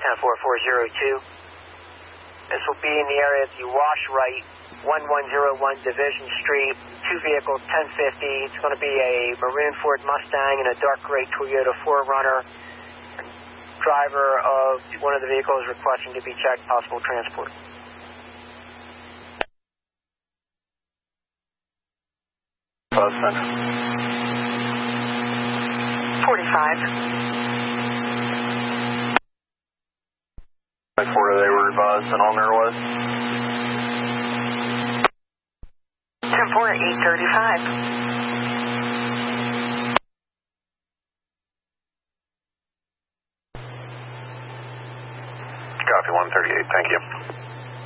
104402. This will be in the area of the Wash Right, 1101 Division Street, two vehicles, 1050. It's going to be a maroon Ford Mustang and a dark gray Toyota 4Runner. Driver of one of the vehicles requesting to be checked, possible transport. Boston. 45. Like where they were advised and on there was? 10-4, 835.